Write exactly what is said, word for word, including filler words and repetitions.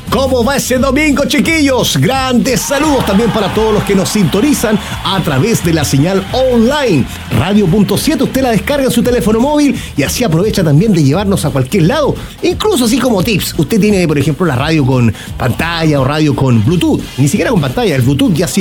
¿Cómo va ese domingo, chiquillos? Grandes saludos también para todos los que nos sintonizan a través de la señal online. Radio punto siete, usted la descarga en su teléfono móvil y así aprovecha también de llevarnos a cualquier lado. Incluso así como tips. Usted tiene, por ejemplo, la radio con pantalla o radio con Bluetooth. Ni siquiera con pantalla, el Bluetooth ya sí